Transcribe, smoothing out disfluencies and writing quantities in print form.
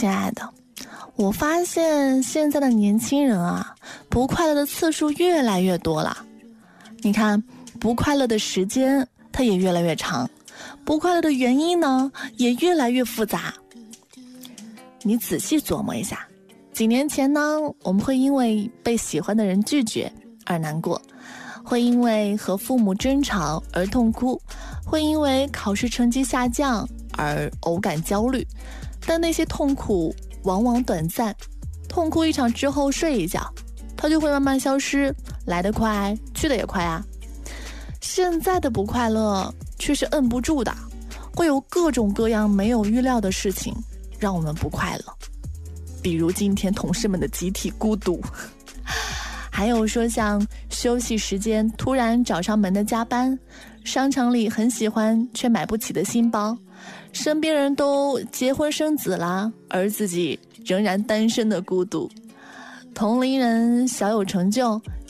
亲爱的，我发现现在的年轻人啊，不快乐的次数越来越多了。你看，不快乐的时间它也越来越长，不快乐的原因呢也越来越复杂。你仔细琢磨一下，几年前呢，我们会因为被喜欢的人拒绝而难过，会因为和父母争吵而痛哭，会因为考试成绩下降而偶感焦虑。但那些痛苦往往短暂，痛哭一场之后睡一觉，它就会慢慢消失，来得快，去得也快啊。现在的不快乐却是摁不住的，会有各种各样没有预料的事情让我们不快乐，比如今天同事们的集体孤独，还有说像休息时间突然找上门的加班，商场里很喜欢却买不起的新包，身边人都结婚生子啦，而自己仍然单身的孤独。同龄人小有成就，